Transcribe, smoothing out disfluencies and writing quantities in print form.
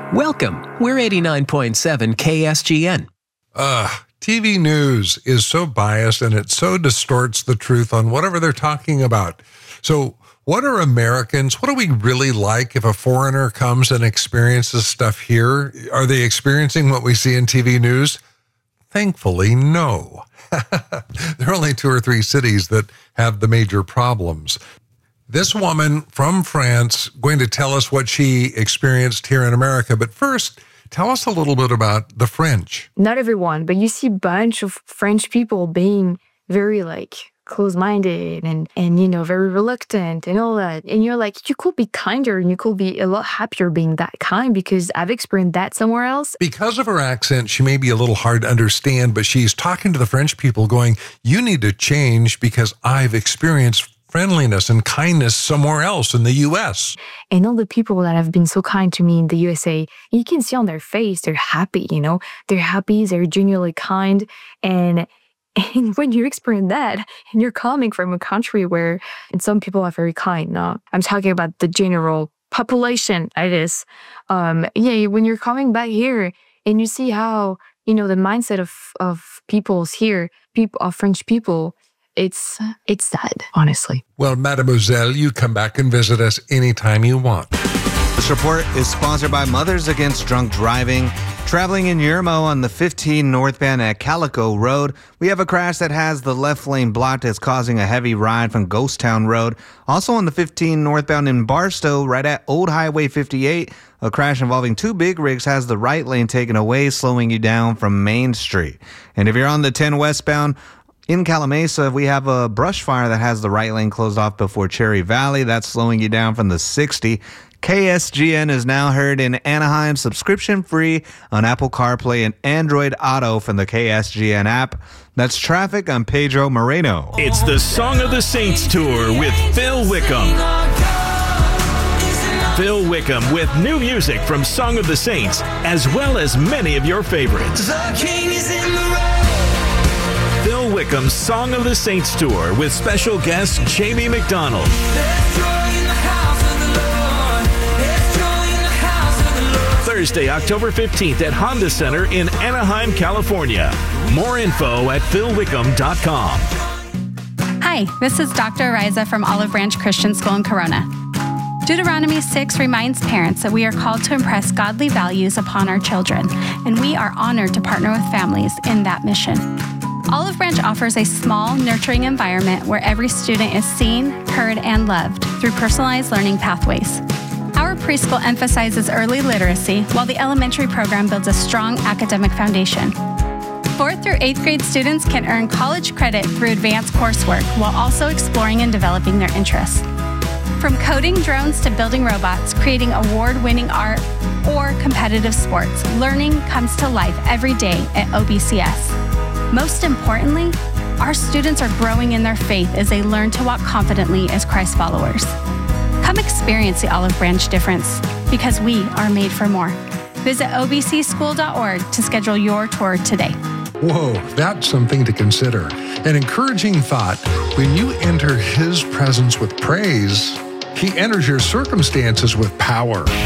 Welcome. We're 89.7 KSGN. TV news is so biased and it so distorts the truth on whatever they're talking about. So what are Americans, what do we really like if a foreigner comes and experiences stuff here? Are they experiencing what we see in TV news? Thankfully, no. There are only 2 or 3 cities that have the major problems. This woman from France going to tell us what she experienced here in America. But first, tell us a little bit about the French. Not everyone, but you see a bunch of French people being very close-minded and very reluctant and all that. And you're like, you could be kinder and you could be a lot happier being that kind, because I've experienced that somewhere else. Because of her accent, she may be a little hard to understand, but she's talking to the French people going, you need to change because I've experienced friendliness and kindness somewhere else in the U.S. And all the people that have been so kind to me in the USA, you can see on their face, they're happy, They're happy, they're genuinely kind. And when you experience that, and you're coming from a country where some people are very kind, no, I'm talking about the general population, I guess. When you're coming back here and you see how, the mindset of people's here, of French people, it's sad, honestly. Well, mademoiselle, you come back and visit us anytime you want. This report is sponsored by Mothers Against Drunk Driving. Traveling in Yermo on the 15 northbound at Calico Road, we have a crash that has the left lane blocked that's causing a heavy ride from Ghost Town Road. Also on the 15 northbound in Barstow, right at Old Highway 58, a crash involving 2 big rigs has the right lane taken away, slowing you down from Main Street. And if you're on the 10 westbound, in Calamasa, we have a brush fire that has the right lane closed off before Cherry Valley. That's slowing you down from the 60. KSGN is now heard in Anaheim, subscription-free on Apple CarPlay and Android Auto from the KSGN app. That's traffic. I'm Pedro Moreno. It's the Song of the Saints Tour with Phil Wickham. Phil Wickham with new music from Song of the Saints, as well as many of your favorites. The King is in the rain. Phil Wickham's Song of the Saints Tour with special guest Jamie McDonald. Thursday, October 15th at Honda Center in Anaheim, California. More info at philwickham.com. Hi, this is Dr. Ariza from Olive Branch Christian School in Corona. Deuteronomy 6 reminds parents that we are called to impress godly values upon our children, and we are honored to partner with families in that mission. Olive Branch offers a small, nurturing environment where every student is seen, heard, and loved through personalized learning pathways. Our preschool emphasizes early literacy, while the elementary program builds a strong academic foundation. 4th through 8th grade students can earn college credit through advanced coursework while also exploring and developing their interests. From coding drones to building robots, creating award-winning art, or competitive sports, learning comes to life every day at OBCS. Most importantly, our students are growing in their faith as they learn to walk confidently as Christ followers. Come experience the Olive Branch difference, because we are made for more. Visit obcschool.org to schedule your tour today. Whoa, that's something to consider. An encouraging thought, when you enter His presence with praise, He enters your circumstances with power.